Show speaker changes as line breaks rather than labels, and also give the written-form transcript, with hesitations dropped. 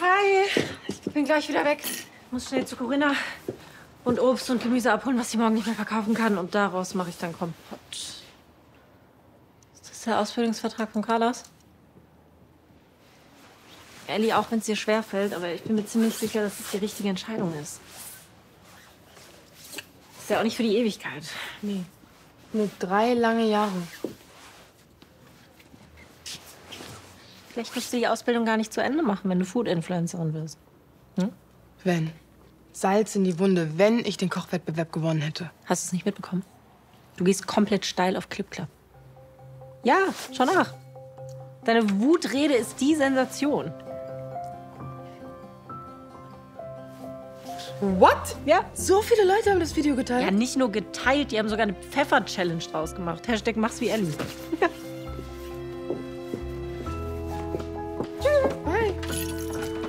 Hi, ich bin gleich wieder weg. Muss schnell zu Corinna und Obst und Gemüse abholen, was sie morgen nicht mehr verkaufen kann. Und daraus mache ich dann Kompott. Ist das der Ausbildungsvertrag von Carlos? Ellie, auch wenn es dir schwerfällt, aber ich bin mir ziemlich sicher, dass es die richtige Entscheidung ist. Ist ja auch nicht für die Ewigkeit.
Nee. Nur 3 lange Jahre.
Vielleicht musst du die Ausbildung gar nicht zu Ende machen, wenn du Food-Influencerin wirst. Hm?
Wenn. Salz in die Wunde, wenn ich den Kochwettbewerb gewonnen hätte.
Hast du es nicht mitbekommen? Du gehst komplett steil auf Clip Club. Ja, schau nach. Deine Wutrede ist die Sensation.
What?
Ja.
So viele Leute haben das Video geteilt?
Ja, nicht nur geteilt, die haben sogar eine Pfeffer-Challenge draus gemacht. Hashtag mach's wie Ellie.